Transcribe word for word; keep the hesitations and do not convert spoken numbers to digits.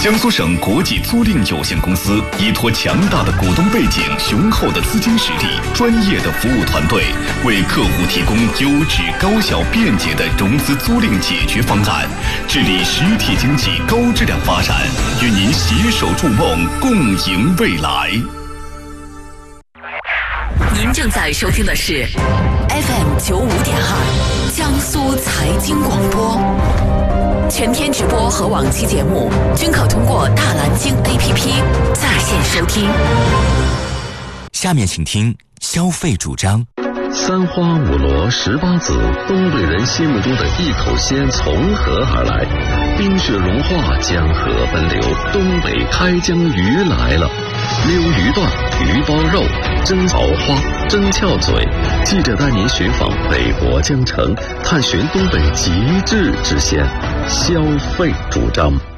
江苏省国际租赁有限公司依托强大的股东背景、雄厚的资金实力、专业的服务团队，为客户提供优质、高效、便捷的融资租赁解决方案，致力实体经济高质量发展，与您携手筑梦，共赢未来。 您正在收听的是 F M 九五点二江苏财经广播，全天直播和往期节目均可通过大蓝鲸 A P P 在线收听。 下面请听消费主张。 三花五罗十八子，东北人心目中的一口鲜从何而来？冰雪融化，江河奔流，东北开江鱼来了。溜鱼段、鱼包肉、蒸枣花、蒸翘嘴，记者带您寻访北国江城，探寻东北极致之鲜。消费主张。